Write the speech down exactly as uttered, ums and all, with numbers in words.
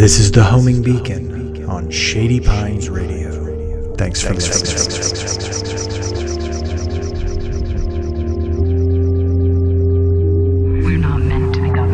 This is the Homing Beacon on Shady Pines Radio. Thanks for listening.